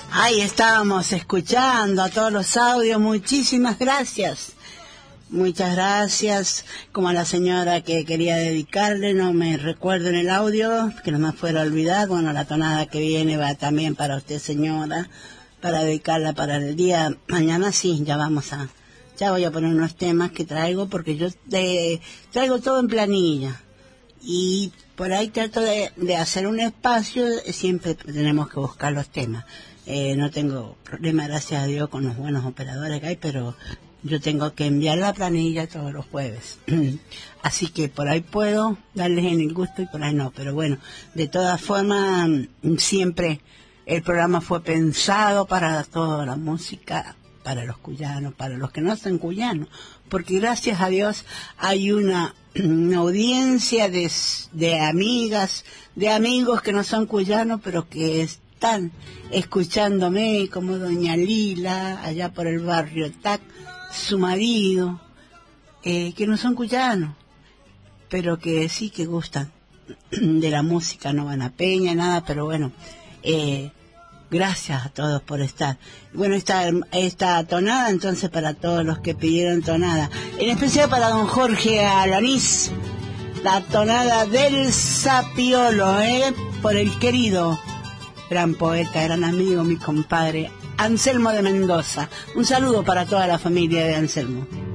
Ahí estábamos escuchando a todos los audios, muchísimas gracias. Muchas gracias, como a la señora que quería dedicarle, no me recuerdo en el audio, que no me fuera a olvidar. Bueno, la tonada que viene va también para usted, señora, para dedicarla para el día mañana. Sí, ya voy a poner unos temas que traigo, porque yo traigo todo en planilla. Y por ahí trato de hacer un espacio, siempre tenemos que buscar los temas. No tengo problema, gracias a Dios, con los buenos operadores que hay, pero yo tengo que enviar la planilla todos los jueves. Así que por ahí puedo darles en el gusto y por ahí no. Pero bueno, de todas formas, siempre el programa fue pensado para toda la música, para los cuyanos, para los que no son cuyanos. Porque gracias a Dios hay una audiencia de amigas, de amigos que no son cuyanos, pero que están escuchándome, como doña Lila, allá por el barrio TAC, su marido, que no son cuyanos, pero que sí que gustan de la música, no van a Peña, nada, pero bueno, gracias a todos por estar. Bueno, esta tonada, entonces, para todos los que pidieron tonada, en especial para don Jorge Alanís, la tonada del Sapiolo, por el querido gran poeta, gran amigo, mi compadre Anselmo de Mendoza. Un saludo para toda la familia de Anselmo.